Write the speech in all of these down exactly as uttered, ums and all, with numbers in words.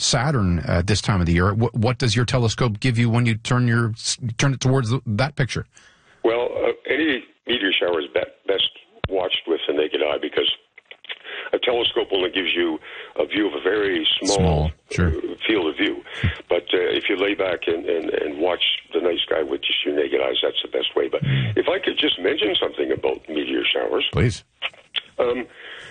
Saturn at this time of the year. What, what does your telescope give you when you turn your turn it towards that picture? Well, uh, any meteor shower is be- best watched with the naked eye because a telescope only gives you a view of a very small, small sure. uh, field of view. But uh, if you lay back and, and, and watch the night sky with just your naked eyes, that's the best way. But if I could just mention something about meteor showers. Please. Um,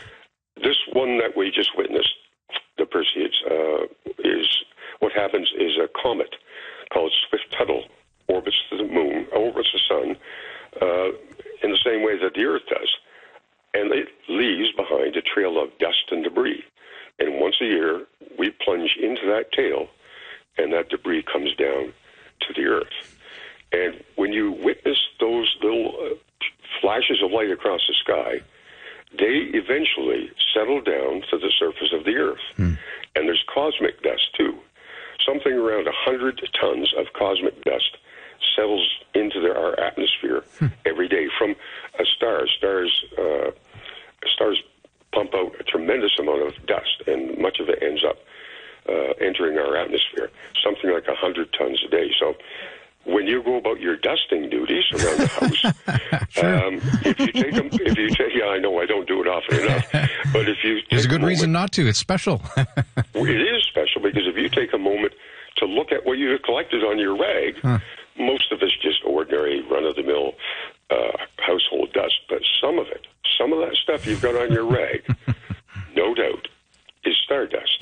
this one that we just witnessed, the Perseids, uh, is what happens is a comet called Swift-Tuttle orbits the moon, orbits the sun, uh, in the same way that the Earth does. And it leaves behind a trail of dust and debris. And once a year, we plunge into that tail, and that debris comes down to the Earth. And when you witness those little uh, flashes of light across the sky, they eventually settle down to the surface of the Earth. Hmm. And there's cosmic dust, too. Something around one hundred tons of cosmic dust settles into their, our atmosphere hmm. every day from a star. Stars, uh, stars pump out a tremendous amount of dust, and much of it ends up uh, entering our atmosphere, something like one hundred tons a day. So when you go about your dusting duties around the house, sure. um, if you take them, if you take, yeah, I know I don't do it often enough, but if you, there's a good a moment, reason not to. It's special. It is special because if you take a moment to look at what you have collected on your rag, huh. most of it's just ordinary run-of-the-mill uh, household dust, but some of it, some of that stuff you've got on your rag, no doubt, is stardust.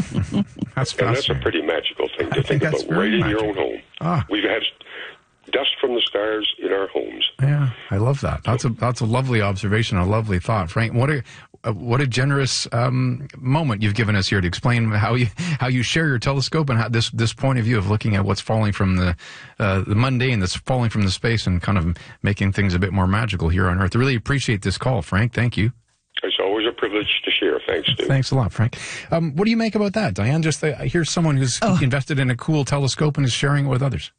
That's and that's a pretty magical thing to I think, think about right magical. in your own home. Ah. We've had dust from the stars in our homes. Yeah, I love that. That's a that's a lovely observation, a lovely thought, Frank. What a uh, what a generous um, moment you've given us here to explain how you how you share your telescope and how this this point of view of looking at what's falling from the uh, the mundane that's falling from the space and kind of making things a bit more magical here on Earth. I really appreciate this call, Frank. Thank you. It's always a privilege to share. Thanks, Stu. Thanks a lot, Frank. Um, what do you make about that, Diane? Just uh, here's someone who's oh. invested in a cool telescope and is sharing it with others.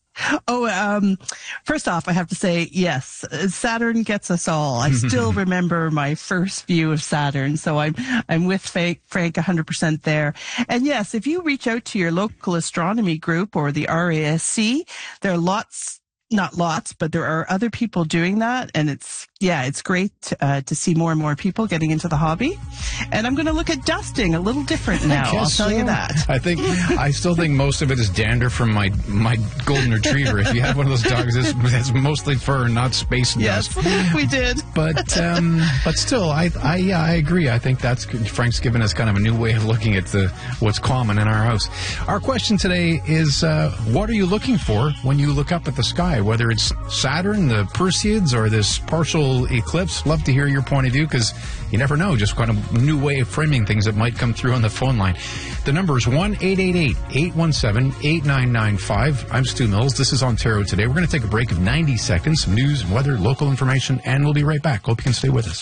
Oh, um, first off, I have to say, yes, Saturn gets us all. I still remember my first view of Saturn, so I'm I'm with Frank, Frank one hundred percent there. And yes, if you reach out to your local astronomy group or the R A S C, there are lots, not lots, but there are other people doing that, and it's, yeah, it's great uh, to see more and more people getting into the hobby. And I'm going to look at dusting a little different now, I'll tell so. you that. I think, I still think most of it is dander from my my golden retriever. If you have one of those dogs, it's, it's mostly fur, not space yes, dust. Yes, we did. But um, but still, I I yeah, I agree. I think that's Frank's given us kind of a new way of looking at the what's common in our house. Our question today is, uh, what are you looking for when you look up at the sky? Whether it's Saturn, the Perseids, or this partial eclipse. Love to hear your point of view because you never know, just kind of new way of framing things that might come through on the phone line. The number is one eight eight eight, eight one seven, eight nine nine five. I'm Stu Mills. This is Ontario Today. We're going to take a break of ninety seconds, some news and weather, local information, and we'll be right back. Hope you can stay with us.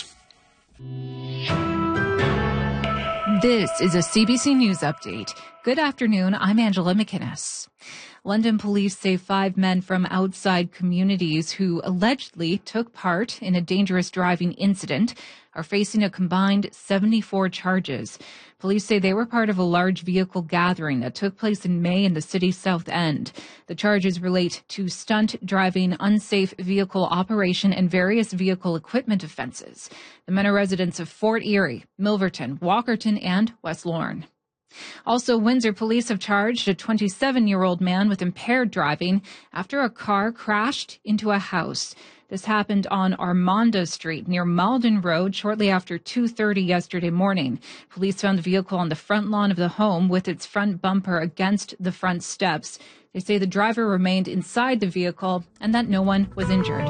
This is a C B C News Update. Good afternoon. I'm Angela McInnes. London police say five men from outside communities who allegedly took part in a dangerous driving incident are facing a combined seventy-four charges. Police say they were part of a large vehicle gathering that took place in May in the city's South End. The charges relate to stunt driving, unsafe vehicle operation, and various vehicle equipment offenses. The men are residents of Fort Erie, Milverton, Walkerton, and West Lorne. Also, Windsor police have charged a twenty-seven-year-old man with impaired driving after a car crashed into a house. This happened on Armanda Street near Malden Road shortly after two thirty yesterday morning. Police found the vehicle on the front lawn of the home with its front bumper against the front steps. They say the driver remained inside the vehicle and that no one was injured.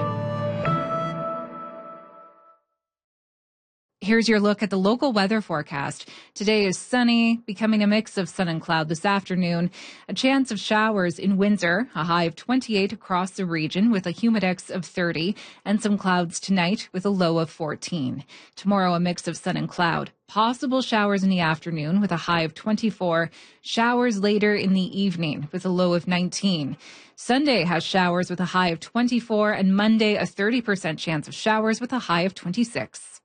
Here's your look at the local weather forecast. Today is sunny, becoming a mix of sun and cloud this afternoon. A chance of showers in Windsor, a high of twenty-eight across the region with a humidex of thirty, and some clouds tonight with a low of fourteen. Tomorrow, a mix of sun and cloud. Possible showers in the afternoon with a high of twenty-four. Showers later in the evening with a low of nineteen. Sunday has showers with a high of twenty-four, and Monday a thirty percent chance of showers with a high of twenty-six.